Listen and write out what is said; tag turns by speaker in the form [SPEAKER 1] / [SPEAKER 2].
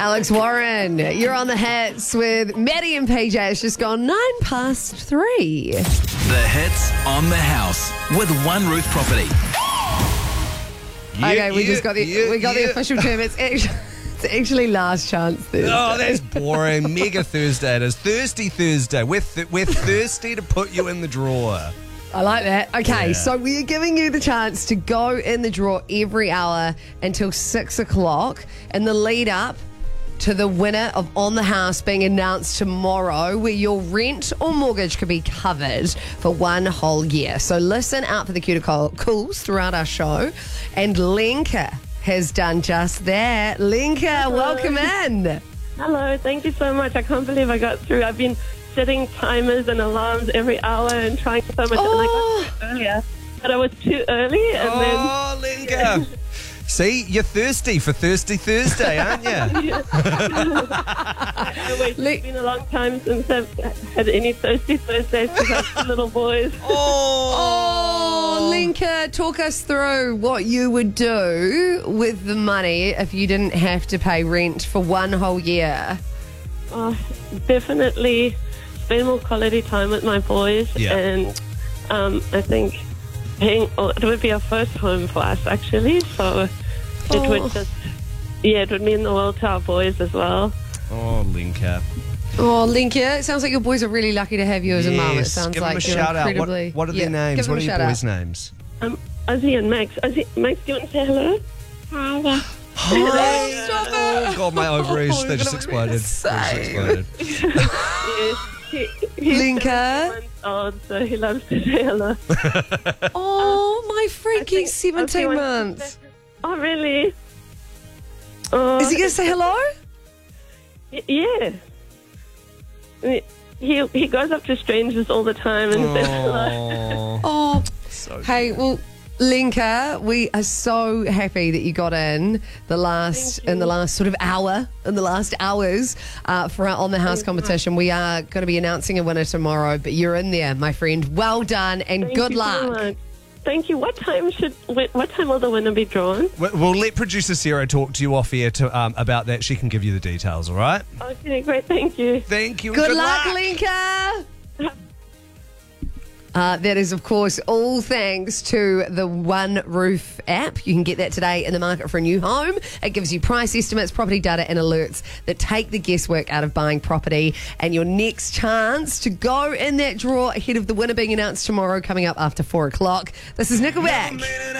[SPEAKER 1] Alex Warren, you're on the hits with Maddie and PJ. It's just gone 3:09.
[SPEAKER 2] The hits on the house with One Roof Property.
[SPEAKER 1] Okay, we got the official term. It's actually last chance Thursday.
[SPEAKER 3] Oh, that's boring. Mega Thursday it is. Thirsty Thursday. We're thirsty to put you in the drawer.
[SPEAKER 1] I like that. Okay,
[SPEAKER 3] Yeah.
[SPEAKER 1] so we are giving you the chance to go in the draw every hour until 6 o'clock in the lead up to the winner of On the House being announced tomorrow, where your rent or mortgage could be covered for one whole year. So listen out for the cue to calls throughout our show. And Lenka has done just that. Lenka, welcome in.
[SPEAKER 4] Hello, thank you so much. I can't believe I got through. I've been setting timers and alarms every hour and trying so much. And I got through earlier, but I was too early. And
[SPEAKER 3] Oh, Linga. See, you're thirsty for Thirsty Thursday, aren't you?
[SPEAKER 4] Anyway, it's been a long time since I've had any Thirsty Thursdays because I have two little boys.
[SPEAKER 1] Oh, Lenka, talk us through what you would do with the money if you didn't have to pay rent for one whole year.
[SPEAKER 4] Oh, definitely spend more quality time with my boys.
[SPEAKER 3] Yeah.
[SPEAKER 4] And I think it would be our first home for us, actually. So it would it would mean the world to our boys as well.
[SPEAKER 3] Oh, Linka.
[SPEAKER 1] Oh, Lenka, it sounds like your boys are really lucky to have you as a mum. It sounds
[SPEAKER 3] Give
[SPEAKER 1] like
[SPEAKER 3] them a
[SPEAKER 1] you're
[SPEAKER 3] shout out.
[SPEAKER 1] incredibly...
[SPEAKER 3] What are their names?
[SPEAKER 1] give them
[SPEAKER 3] What
[SPEAKER 1] a
[SPEAKER 3] are your
[SPEAKER 1] shout
[SPEAKER 3] boys'
[SPEAKER 1] out.
[SPEAKER 3] names?
[SPEAKER 4] Ozzy and Max. Max, do you want to say hello?
[SPEAKER 3] Hi.
[SPEAKER 1] Stop it.
[SPEAKER 3] Oh, God, my ovaries,
[SPEAKER 1] Oh,
[SPEAKER 3] they just
[SPEAKER 1] you're gonna
[SPEAKER 3] exploded.
[SPEAKER 1] make me
[SPEAKER 3] They just exploded.
[SPEAKER 4] Yes. He's
[SPEAKER 1] Lenka?
[SPEAKER 4] 7 months old, so he loves to say hello.
[SPEAKER 1] Oh, my freaking
[SPEAKER 4] I think
[SPEAKER 1] 17
[SPEAKER 4] Ozzy
[SPEAKER 1] months.
[SPEAKER 4] wants to say- Oh, really? Oh,
[SPEAKER 1] Is he going to say hello?
[SPEAKER 4] Yeah. He goes up to strangers all the time and says hello.
[SPEAKER 1] Oh,
[SPEAKER 3] So
[SPEAKER 1] hey, well, Lenka, we are so happy that you got in the last sort of hour, in the last hours for our On the House competition. We are going to be announcing a winner tomorrow, but you're in there, my friend. Well done and
[SPEAKER 4] Thank
[SPEAKER 1] good
[SPEAKER 4] you so
[SPEAKER 1] luck.
[SPEAKER 4] much. Thank you. What time will the winner be drawn?
[SPEAKER 3] We'll let producer Sarah talk to you off air about that. She can give you the details, all right?
[SPEAKER 4] Okay, great. Thank you.
[SPEAKER 3] Thank you. And
[SPEAKER 1] Good luck, Lenka. That is, of course, all thanks to the One Roof app. You can get that today in the market for a new home. It gives you price estimates, property data, and alerts that take the guesswork out of buying property. And your next chance to go in that draw ahead of the winner being announced tomorrow, coming up after 4 o'clock. This is Nickelback.